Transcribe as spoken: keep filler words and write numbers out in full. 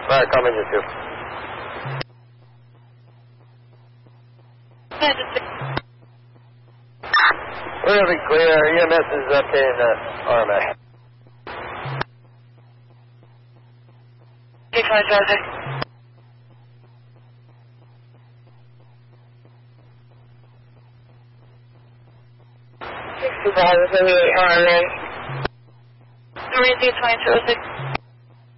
Fire coming to two. Yeah, just Really clear. E M S is up in uh, R M A. six five, Roger. sixty-five, R M A. Three Z twenty-two oh six.